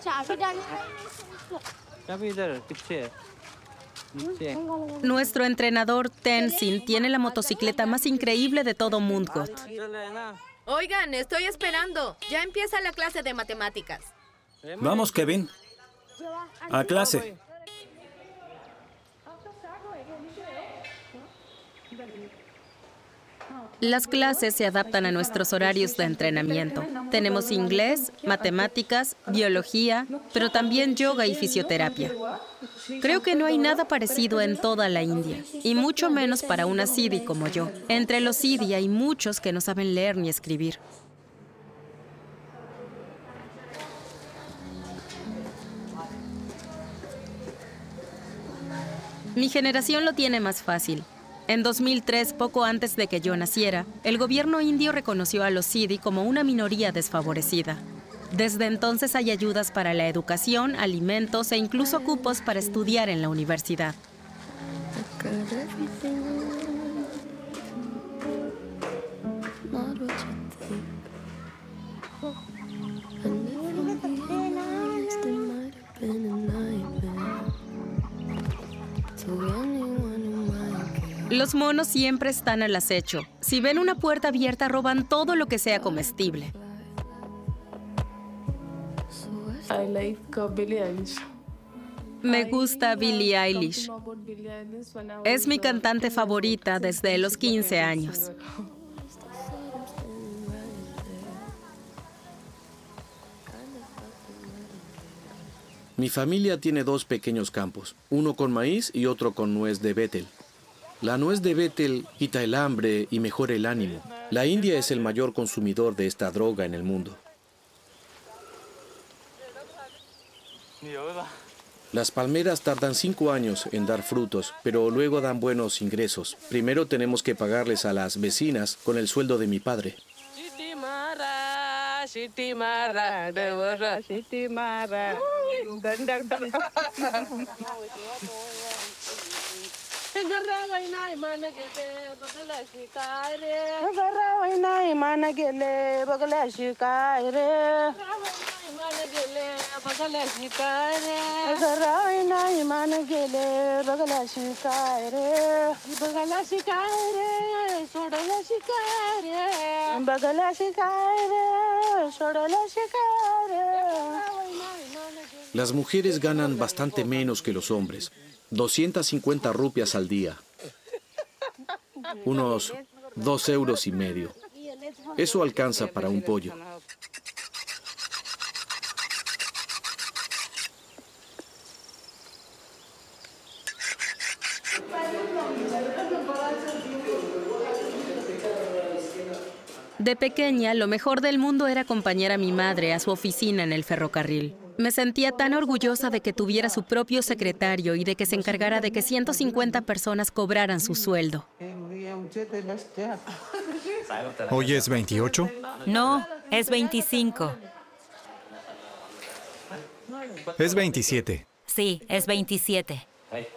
Nuestro entrenador Tenzin tiene la motocicleta más increíble de todo Mundgot. Oigan, estoy esperando. Ya empieza la clase de matemáticas. Vamos, Kevin. A clase. Las clases se adaptan a nuestros horarios de entrenamiento. Tenemos inglés, matemáticas, biología, pero también yoga y fisioterapia. Creo que no hay nada parecido en toda la India, y mucho menos para una Siddhi como yo. Entre los Siddhi hay muchos que no saben leer ni escribir. Mi generación lo tiene más fácil. En 2003, poco antes de que yo naciera, el gobierno indio reconoció a los Siddhi como una minoría desfavorecida. Desde entonces hay ayudas para la educación, alimentos e incluso cupos para estudiar en la universidad. Los monos siempre están al acecho. Si ven una puerta abierta, roban todo lo que sea comestible. Me gusta Billie Eilish. Es mi cantante favorita desde los 15 años. Mi familia tiene dos pequeños campos, uno con maíz y otro con nuez de bétel. La nuez de bétel quita el hambre y mejora el ánimo. La India es el mayor consumidor de esta droga en el mundo. Las palmeras tardan 5 años en dar frutos, pero luego dan buenos ingresos. Primero tenemos que pagarles a las vecinas con el sueldo de mi padre. Las mujeres ganan bastante menos que los hombres, 250 rupias al día, unos 2,5 euros. Eso alcanza para un pollo. De pequeña, lo mejor del mundo era acompañar a mi madre a su oficina en el ferrocarril. Me sentía tan orgullosa de que tuviera su propio secretario y de que se encargara de que 150 personas cobraran su sueldo. ¿Hoy es 28? No, es 25. Es 27. Sí, es 27.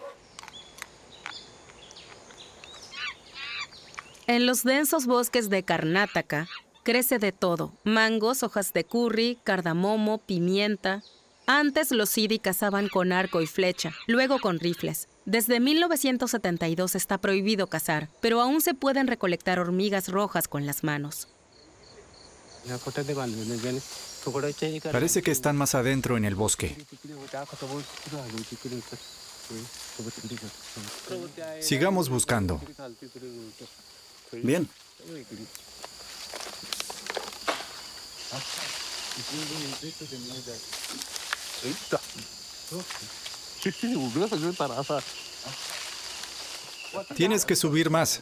En los densos bosques de Karnataka crece de todo: mangos, hojas de curry, cardamomo, pimienta. Antes los Siddhi cazaban con arco y flecha, luego con rifles. Desde 1972 está prohibido cazar, pero aún se pueden recolectar hormigas rojas con las manos. Parece que están más adentro en el bosque. Sigamos buscando. Bien. Tienes que subir más.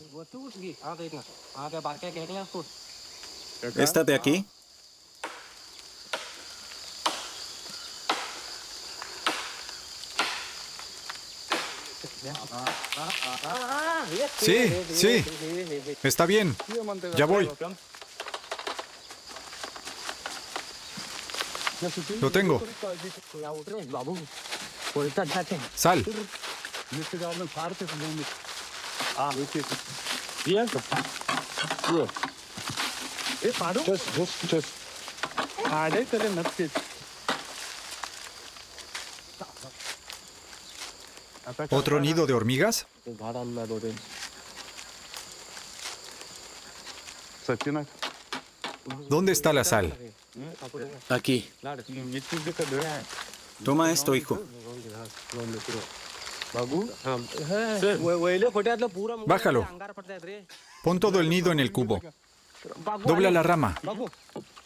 ¿Esta de aquí? Sí, sí. Está bien. Ya voy. Lo tengo. Sal. ¿Otro nido de hormigas? ¿Dónde está la sal? Aquí. Toma esto, hijo. Bájalo. Pon todo el nido en el cubo. Dobla la rama.